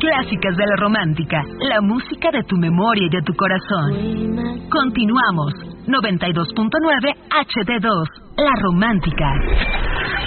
clásicas de la romántica, la música de tu memoria y de tu corazón. Continuamos. 92.9 HD2, La Romántica.